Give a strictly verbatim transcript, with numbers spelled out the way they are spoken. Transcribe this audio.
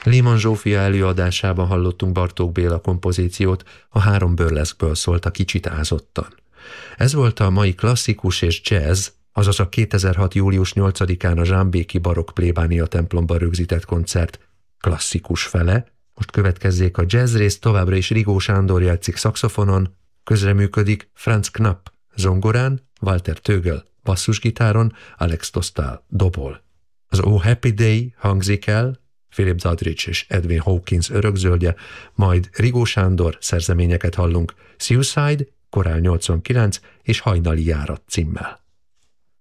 Léman Zsófia előadásában hallottunk Bartók Béla kompozíciót, a Három burleszkből szólt a Kicsit ázottan. Ez volt a mai klasszikus és jazz, azaz a kétezer-hat. július nyolcadikán a Zsámbéki Barokk Plébánia templomban rögzített koncert klasszikus fele. Most következzék a jazz rész, továbbra is Rigó Sándor játszik szaxofonon, közreműködik Franz Knapp zongorán, Walter Tögel basszusgitáron, Alex Tostal dobol. Az Oh Happy Day hangzik el, Philip Doddridge és Edwin Hawkins örökzöldje, majd Rigó Sándor szerzeményeket hallunk, Suicide, Korál nyolcvankilenc és Hajnali járat címmel.